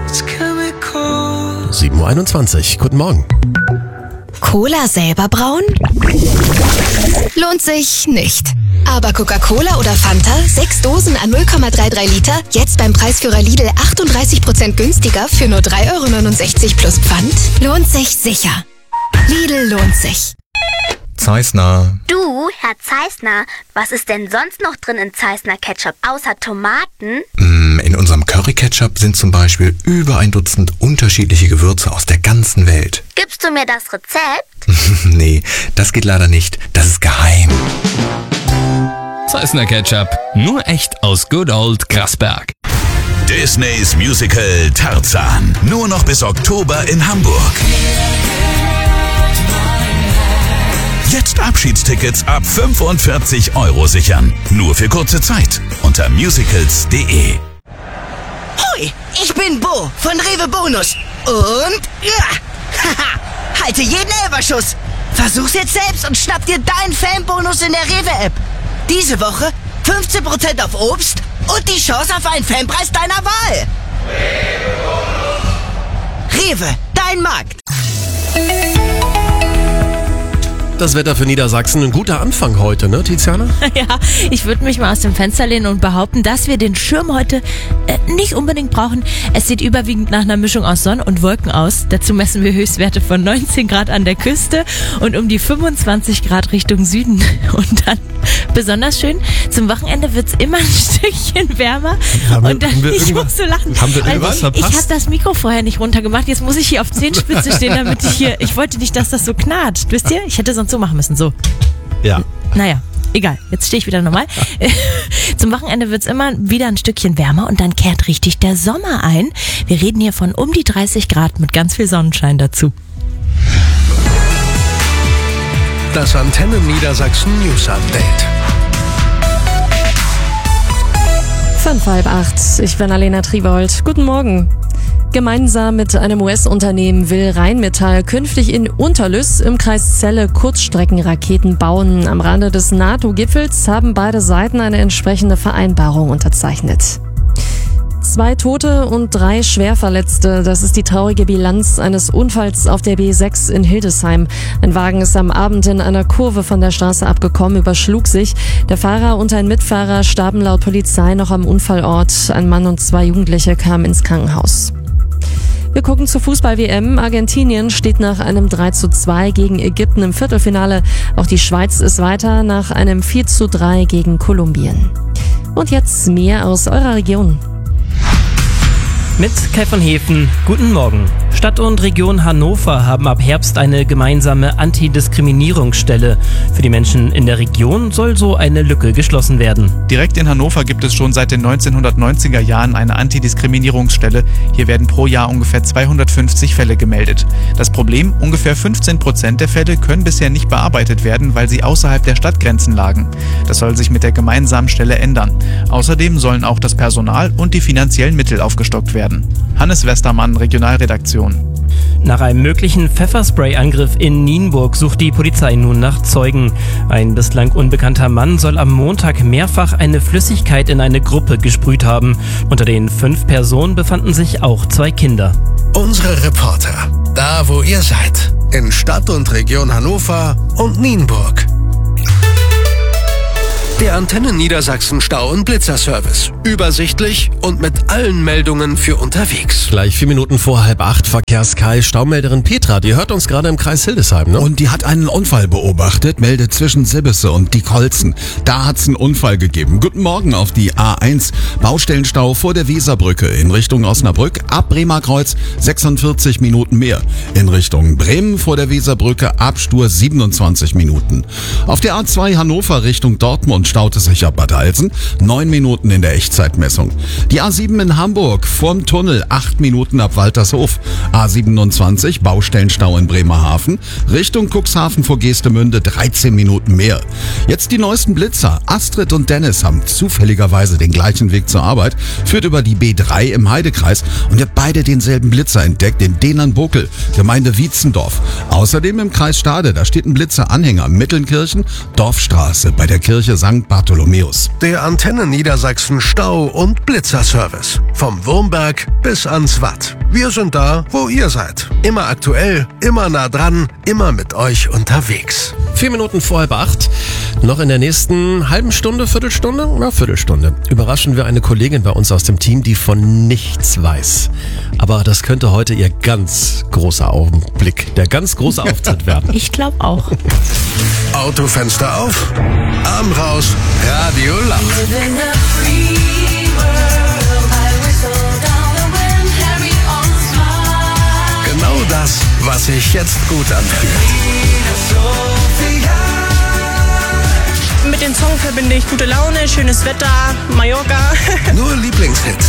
7:21 Uhr. Guten Morgen. Cola selber brauen? Lohnt sich nicht. Aber Coca-Cola oder Fanta, 6 Dosen an 0,33 Liter, jetzt beim Preisführer Lidl 38% günstiger für nur 3,69 € plus Pfand? Lohnt sich sicher. Lidl lohnt sich. Zeissner. Du, Herr Zeissner, was ist denn sonst noch drin in Zeissner Ketchup, außer Tomaten? In unserem Curry-Ketchup sind zum Beispiel über 1 Dutzend unterschiedliche Gewürze aus der ganzen Welt. Gibst du mir das Rezept? Nee, das geht leider nicht. Das ist geheim. Zeissner Ketchup, nur echt aus Good Old Grasberg. Disneys Musical Tarzan. Nur noch bis Oktober in Hamburg. Jetzt Abschiedstickets ab 45 € sichern. Nur für kurze Zeit. Unter musicals.de. Hoi, ich bin Bo von Rewe Bonus. Und ja, halte jeden Elferschuss. Versuch's jetzt selbst und schnapp dir deinen Fanbonus in der Rewe-App. Diese Woche 15% auf Obst und die Chance auf einen Fanpreis deiner Wahl. Rewe, dein Markt. Das Wetter für Niedersachsen, ein guter Anfang heute, ne, Tiziana? Ja, ich würde mich mal aus dem Fenster lehnen und behaupten, dass wir den Schirm heute nicht unbedingt brauchen. Es sieht überwiegend nach einer Mischung aus Sonne und Wolken aus. Dazu messen wir Höchstwerte von 19 Grad an der Küste und um die 25 Grad Richtung Süden. Und dann besonders schön, zum Wochenende wird's immer ein Stückchen wärmer. Ich muss so lachen. Haben wir irgendwas verpasst? Ich habe das Mikro vorher nicht runtergemacht. Jetzt muss ich hier auf Zehenspitze stehen, damit ich wollte nicht, dass das so knarrt. Wisst ihr? Ich hätte sonst so machen müssen, so. Ja. Naja, egal, jetzt stehe ich wieder normal. Zum Wochenende wird's immer wieder ein Stückchen wärmer und dann kehrt richtig der Sommer ein. Wir reden hier von um die 30 Grad mit ganz viel Sonnenschein dazu. Das Antenne Niedersachsen News Update. 7:55. Ich bin Alena Triebold. Guten Morgen. Gemeinsam mit einem US-Unternehmen will Rheinmetall künftig in Unterlüss im Kreis Celle Kurzstreckenraketen bauen. Am Rande des NATO-Gipfels haben beide Seiten eine entsprechende Vereinbarung unterzeichnet. 2 Tote und 3 Schwerverletzte. Das ist die traurige Bilanz eines Unfalls auf der B6 in Hildesheim. Ein Wagen ist am Abend in einer Kurve von der Straße abgekommen, überschlug sich. Der Fahrer und ein Mitfahrer starben laut Polizei noch am Unfallort. Ein Mann und 2 Jugendliche kamen ins Krankenhaus. Wir gucken zur Fußball-WM. Argentinien steht nach einem 3:2 gegen Ägypten im Viertelfinale. Auch die Schweiz ist weiter nach einem 4:3 gegen Kolumbien. Und jetzt mehr aus eurer Region. Mit Kai von Hefen, guten Morgen. Stadt und Region Hannover haben ab Herbst eine gemeinsame Antidiskriminierungsstelle. Für die Menschen in der Region soll so eine Lücke geschlossen werden. Direkt in Hannover gibt es schon seit den 1990er Jahren eine Antidiskriminierungsstelle. Hier werden pro Jahr ungefähr 250 Fälle gemeldet. Das Problem, ungefähr 15% der Fälle können bisher nicht bearbeitet werden, weil sie außerhalb der Stadtgrenzen lagen. Das soll sich mit der gemeinsamen Stelle ändern. Außerdem sollen auch das Personal und die finanziellen Mittel aufgestockt werden. Hannes Westermann, Regionalredaktion. Nach einem möglichen Pfefferspray-Angriff in Nienburg sucht die Polizei nun nach Zeugen. Ein bislang unbekannter Mann soll am Montag mehrfach eine Flüssigkeit in eine Gruppe gesprüht haben. Unter den 5 Personen befanden sich auch 2 Kinder. Unsere Reporter, da wo ihr seid, in Stadt und Region Hannover und Nienburg. Der Antenne Niedersachsen Stau- und Blitzerservice. Übersichtlich und mit allen Meldungen für unterwegs. Gleich 4 Minuten vor 7:30 Verkehrskai. Staumelderin Petra, die hört uns gerade im Kreis Hildesheim, ne? Und die hat einen Unfall beobachtet, meldet zwischen Sibbese und Diekholzen. Da hat's einen Unfall gegeben. Guten Morgen auf die A1. Baustellenstau vor der Weserbrücke in Richtung Osnabrück. Ab Bremerkreuz 46 Minuten mehr. In Richtung Bremen vor der Weserbrücke Abstur 27 Minuten. Auf der A2 Hannover Richtung Dortmund staute sich ab Bad Alsen 9 Minuten in der Echtzeitmessung. Die A7 in Hamburg vorm Tunnel 8 Minuten ab Waltershof. A27 Baustellenstau in Bremerhaven Richtung Cuxhaven vor Geestemünde 13 Minuten mehr. Jetzt die neuesten Blitzer. Astrid und Dennis haben zufälligerweise den gleichen Weg zur Arbeit, führt über die B3 im Heidekreis und ihr habt beide denselben Blitzer entdeckt, den Dehnern-Bokel, Gemeinde Wietzendorf. Außerdem im Kreis Stade, da steht ein Blitzeranhänger Mittelnkirchen, Dorfstraße bei der Kirche St. St. Bartholomäus. Der Antenne Niedersachsen Stau- und Blitzerservice. Vom Wurmberg bis ans Watt. Wir sind da, wo ihr seid. Immer aktuell, immer nah dran, immer mit euch unterwegs. 4 Minuten vor 7:30. Noch in der nächsten halben Stunde, Viertelstunde? Na, Viertelstunde. Überraschen wir eine Kollegin bei uns aus dem Team, die von nichts weiß. Aber das könnte heute ihr ganz großer Augenblick, der ganz große Auftritt werden. Ich glaube auch. Autofenster auf, Arm raus, Radio laut. Genau das, was sich jetzt gut anfühlt. Mit dem Song verbinde ich gute Laune, schönes Wetter, Mallorca. Nur Lieblingshits.